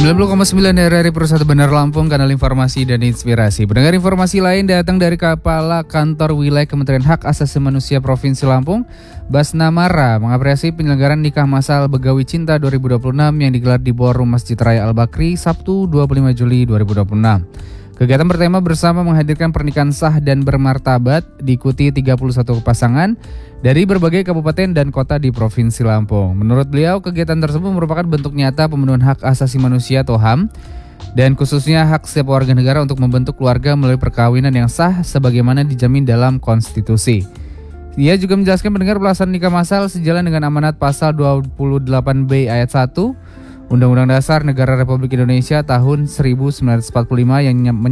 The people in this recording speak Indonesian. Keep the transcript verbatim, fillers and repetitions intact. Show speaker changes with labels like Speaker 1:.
Speaker 1: sembilan puluh koma sembilan R R I Persatu Benar Lampung, kanal informasi dan inspirasi. Pendengar, informasi lain datang dari Kepala Kantor Wilayah Kementerian Hak Asasi Manusia Provinsi Lampung, Basna Mara, mengapresiasi penyelenggaraan nikah masal Begawi Cinta dua ribu dua puluh enam yang digelar di Ballroom Masjid Raya Al-Bakri Sabtu dua puluh lima Juli dua ribu dua puluh enam. Kegiatan bertema bersama menghadirkan pernikahan sah dan bermartabat, diikuti tiga puluh satu pasangan dari berbagai kabupaten dan kota di Provinsi Lampung. Menurut beliau, kegiatan tersebut merupakan bentuk nyata pemenuhan hak asasi manusia atau H A M dan khususnya hak setiap warga negara untuk membentuk keluarga melalui perkawinan yang sah sebagaimana dijamin dalam konstitusi. Ia juga menjelaskan pendengar pelaksanaan nikah masal sejalan dengan amanat pasal dua puluh delapan B ayat satu Undang-Undang Dasar Negara Republik Indonesia tahun seribu sembilan ratus empat puluh lima yang